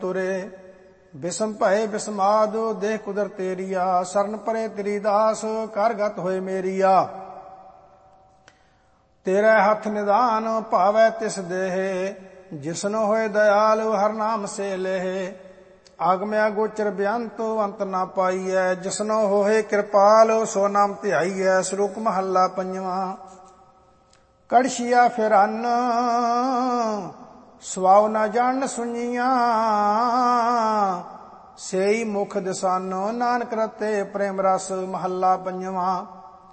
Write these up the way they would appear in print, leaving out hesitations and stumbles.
ਤੁਰੇ ਬਿਸਮ ਭਏ ਬਿਸਮਾਦ ਦੇਹ ਕੁਦਰ ਤੇਰੀਆ ਸਰਨ ਪਰੇ ਤੇਰੀ ਦਾਸ ਕਰ ਗਤ ਹੋਏ ਮੇਰੀਆ ਤੇਰੇ ਹੱਥ ਨਿਦਾਨ ਭਾਵੈ ਤਿਸ ਦੇਹ ਜਿਸਨੋ ਹੋਏ ਦਇਆਲ ਹਰ ਨਾਮ ਸੇ ਲੇਹ ਆਗਮਿਆ ਗੋਚਰ ਬਿਅੰਤ ਅੰਤ ਨਾ ਪਾਈਐ ਜਿਸਨੋ ਹੋਏ ਕਿਰਪਾਲ ਸੋ ਨਾਮ ਧਿਆਈਐ। ਸ਼ਲੋਕ ਮਹੱਲਾ ਪੰਜਵਾਂ। ਕੜਛੀਆ ਫਿਰ ਅੰਨ ਸਵਾਉ ਨਾ ਜਾਣ ਸੁਣੀਆਂ ਸੇਈ ਮੁਖ ਦਿਸਾਨੋ ਨਾਨਕ ਰਤੇ ਪ੍ਰੇਮ ਰਸ। ਮਹੱਲਾ ਪੰਜਵਾਂ।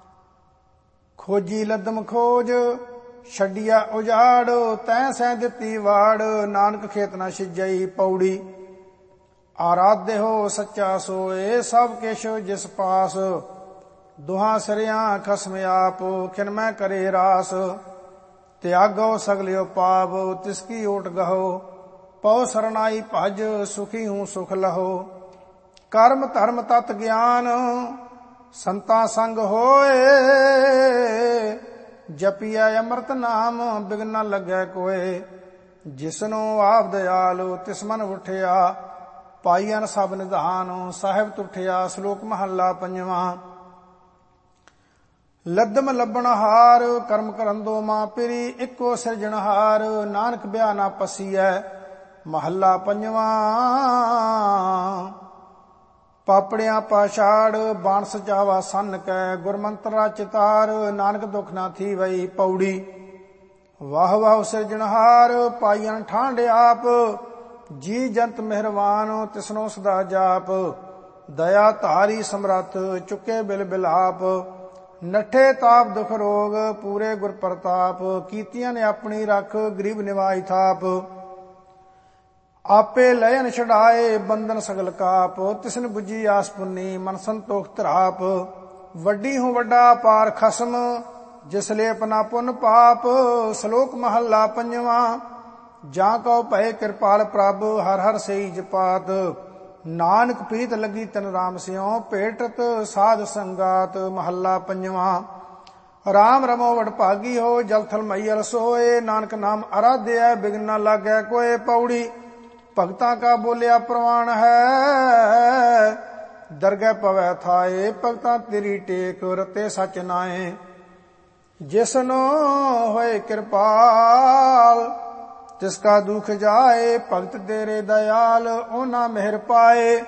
ਖੋਜੀ ਲਦਮ ਖੋਜ ਛੱਡਿਆ ਉਜਾੜ ਤੈਂ ਸਹਿ ਦਿੱਤੀ ਵਾੜ ਨਾਨਕ ਖੇਤ ਨਾ ਛਿਜਈ। ਪੌੜੀ। ਆਰਾਧੇ ਹੋ ਸੱਚਾ ਸੋਏ ਸਭ ਕਿਛ ਜਿਸ ਪਾਸ ਦੁਹਾਂ ਸਰਿਆਂ ਖਸਮ ਆਪ ਖਿਨ ਮੈਂ ਕਰੇ ਰਾਸ ਤਿਆਗੋ ਸਗਲਿਓ ਪਾਪ ਤਿਸ ਕੀ ਓਟ ਗਹੋ ਪਉ ਸਰਨਾਈ ਭਜ ਸੁਖੀ ਹੂੰ ਸੁਖ ਲਹੋ। ਕਰਮ ਧਰਮ ਤਤ ਗਿਆਨ ਸੰਤਾਂ ਸੰਗ ਹੋਏ ਜਪਿਆ ਅੰਮ੍ਰਿਤ ਨਾਮ ਬਿਗਨ ਨ ਲੱਗੈ ਕੋਏ ਜਿਸਨੂੰ ਆਪ ਦਇਆਲ ਤਿਸ ਮਨ ਉਠਿਆ ਪਾਈਨ ਸਭ ਨਿਧਾਨ ਸਾਹਿਬ ਤੁਠਿਆ। ਸ਼ਲੋਕ ਮਹੱਲਾ ਪੰਜਵਾਂ। ਲੱਦਮ ਲੱਭਣ ਹਾਰ ਕਰਮ ਕਰੰਦੋ ਮਾਂ ਪਿਰੀ ਇੱਕੋ ਸਿਰਜਣਹਾਰ ਨਾਨਕ ਬਿਆ ਨਾ ਪਸੀਐ। ਮਹੱਲਾ ਪੰਜਵਾਂ। ਪਾਪੜਿਆਂ ਪਾਛਾੜ ਬਾਣ ਸਜਾਵਾ ਸੰਨ ਕੈ ਗੁਰਮੰਤਰਾ ਚਿਤਾਰ ਨਾਨਕ ਦੁਖ ਨਾ ਥੀਵਈ। ਪੌੜੀ। ਵਾਹ ਵਾਹ ਸਿਰਜਣਹਾਰ ਪਾਈਨ ਠਾਂਡ ਆਪ ਜੀ ਜੰਤ ਮਿਹਰਵਾਨ ਤਿਸਨੋ ਸਦਾ ਜਾਪ ਦਇਆ ਧਾਰੀ ਸਮਰੱਥ ਚੁੱਕੇ ਬਿਲ ਬਿਲਾਪ ਨਠੇ ਤਾਪ ਦੁਖ ਰੋਗ ਪੂਰੇ ਗੁਰ ਪ੍ਰਤਾਪ ਕੀਤੀਆਂ ਨੇ ਆਪਣੀ ਰੱਖ ਗਰੀਬ ਨਿਵਾਈ ਥਾਪ ਆਪੇ ਲयन ਛਡਾਏ ਬੰਧਨ ਸਗਲ ਕਾਪ ਤਿਸਨ ਬੁਝੀ ਆਸ ਪੁੰਨੀ ਮਨ ਸੰਤੋਖ ਧਰਾਪ ਵੱਡੀ ਹੂੰ ਵੱਡਾ ਪਾਰ ਖਸਮ ਜਿਸ ਲੇ ਆਪਣਾ ਪੁੰਨ ਪਾਪ। ਸ਼ਲੋਕ ਮਹੱਲਾ ਪੰਜਵਾਂ। ਜਾਂ ਕਉ ਭਏ ਕਿਰਪਾਲ ਪ੍ਰਭ ਹਰ ਹਰ ਸਈ ਜਪਾਤ ਨਾਨਕ ਪ੍ਰੀਤ ਲੱਗੀ ਤਨ ਰਾਮ ਸਿਉ ਭੇਟਤ ਸਾਧ ਸੰਗਾਤ। ਮਹੱਲਾ ਪੰਜਵਾਂ। ਰਾਮ ਰਮੋ ਵਡਭਾਗੀ ਹੋ ਜਲ ਥਲ ਮਈਲ ਸੋਏ ਨਾਨਕ ਨਾਮ ਅਰਾਧਿਆ ਬਿਗਨ ਨ ਲਾਗੈ ਕੋਏ। ਪੌੜੀ। ਭਗਤਾਂ ਕਾ ਬੋਲਿਆ ਪ੍ਰਵਾਨ ਹੈ ਦਰਗਹਿ ਪਵੈ ਥਾਏ ਭਗਤਾਂ ਤੇਰੀ ਟੇਕ ਰਤੇ ਸਚ ਨਾਏ ਜਿਸਨੋ ਹੋਏ ਕਿਰਪਾਲ ਤਿਸ ਕਾ ਦੁਖ ਜਾਏ ਭਗਤ ਤੇਰੇ ਦਇਆਲ ਉਹਨਾਂ ਮਿਹਰ ਪਾਏ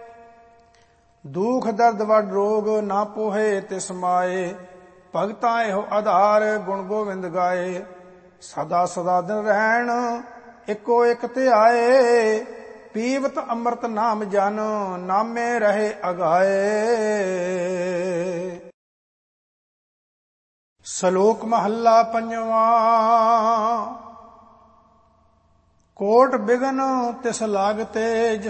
ਦੁਖ ਦਰਦ ਵਡ ਰੋਗ ਨਾ ਪੋਹੇ ਤਿਸ ਮਾਏ ਭਗਤਾਂ ਇਹੋ ਆਧਾਰ ਗੁਣ ਗੋਵਿੰਦ ਗਾਏ ਸਦਾ ਸਦਾ ਦਿਨ ਰਹਿਣ ਇੱਕੋ ਇੱਕ ਧਿਆਏ ਪੀਵਤ ਅੰਮ੍ਰਿਤ ਨਾਮ ਜਨ ਨਾਮੇ ਰਹੇ ਅਗਾਏ। ਸ਼ਲੋਕ ਮਹੱਲਾ ਪੰਜਵਾਂ। ਕੋਟ ਬਿਗਨ ਤਿਸ ਲਾਗਤੇ